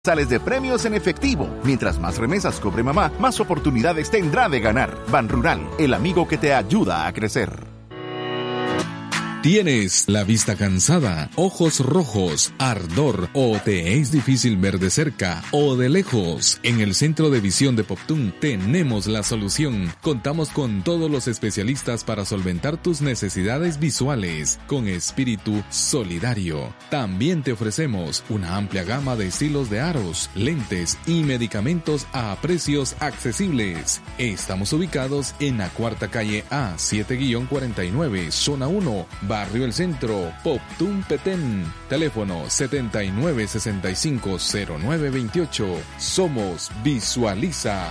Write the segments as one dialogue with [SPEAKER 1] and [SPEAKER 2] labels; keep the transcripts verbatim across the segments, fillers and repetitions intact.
[SPEAKER 1] Sales de premios en efectivo. Mientras más remesas cobre mamá, más oportunidades tendrá de ganar. Banrural, el amigo que te ayuda a crecer.
[SPEAKER 2] ¿Tienes la vista cansada, ojos rojos, ardor o te es difícil ver de cerca o de lejos? En el Centro de Visión de Poptún tenemos la solución. Contamos con todos los especialistas para solventar tus necesidades visuales con espíritu solidario. También te ofrecemos una amplia gama de estilos de aros, lentes y medicamentos a precios accesibles. Estamos ubicados en la cuarta calle A siete cuarenta y nueve, zona uno, Barrio El Centro, Poptún, Petén. Teléfono setenta y nueve sesenta y cinco cero nueve veintiocho. Somos Visualiza.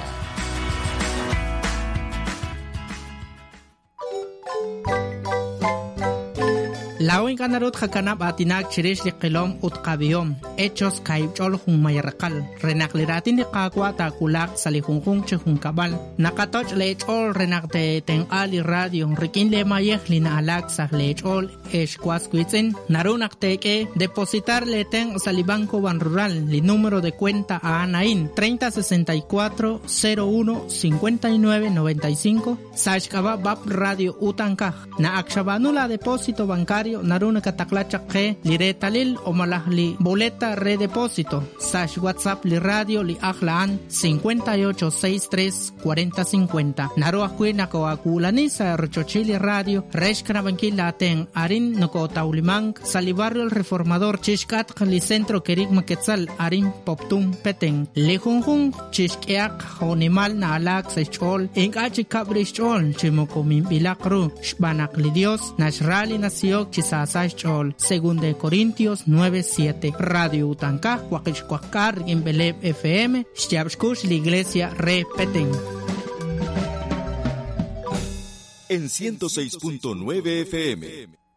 [SPEAKER 3] Lawin kanarut hakanap atinak chirish li qilom utqabiyom hechos kaibchol hun mayarqal renakliratin li qaqwa takulak salihunjun chehun kabal nakatoch lechol renakte ten ali radio rikin le mayeh li naalak sah lechol eshkwasquitzen narunakteke depositar le ten salibanco Banrural li número de cuenta a Anaín treinta sesenta y cuatro cero uno cincuenta y nueve noventa y cinco sashkaba bab radio utankaj na akshabanula depósito bancario naruna kataklacha que lire talil o malahli boleta redepósito sash WhatsApp li radio li ahlaan cincuenta y ocho sesenta y tres cuarenta cincuenta naru akwina ko akulani sa rochochili radio reshkana bankila ten arin noko taulimang salibarrio el reformador chishkat li centro kerik maketzal arin Poptún Petén lejunjun chishkiak honimal na alak sechol engachi kabrichol chimokomin bilakru shbanak li dios nashrali nasiok Sasachol, según de Corintios nueve siete. Radio Utankaj, Huaquichcuascar, en Beleb F M, Xyabshkush, la iglesia Re Petén.
[SPEAKER 4] En ciento seis punto nueve F M,